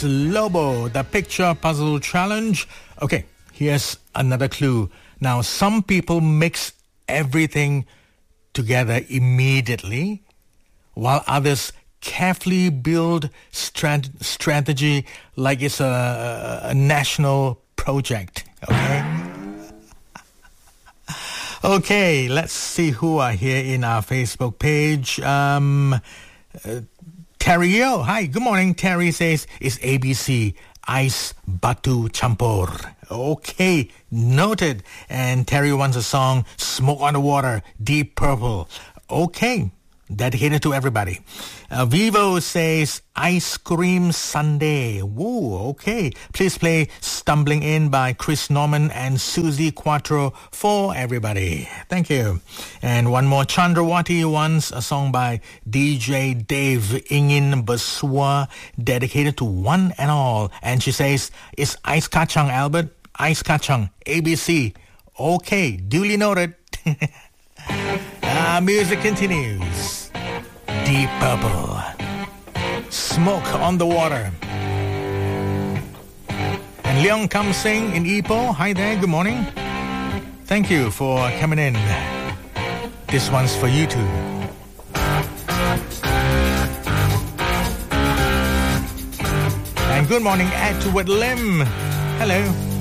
Ex Lobo, the picture puzzle challenge. Okay, here's another clue. Now, some people mix everything together immediately, while others carefully build strategy like it's a national project. Okay? Okay, let's see who are here in our Facebook page. Terry Yo. Hi, good morning. Terry says, it's ABC, Ice Batu Campur. Okay, noted. And Terry wants a song, Smoke on the Water, Deep Purple. Okay, dedicated to everybody. Vivo says, Ice Cream Sundae. Woo, okay. Please play Stumbling In by Chris Norman and Susie Quattro for everybody. Thank you. And one more, Chandrawati wants a song by DJ Dave Ingin Besua, dedicated to one and all. And she says, it's Ice Kacang, Albert. Ice Kacang, ABC. Okay, duly noted. Music continues. Deep Purple, Smoke on the Water. And Leong Kam Sing in Ipoh. Hi there, good morning. Thank you for coming in. This one's for you too. And good morning, Edward Lim. Hello.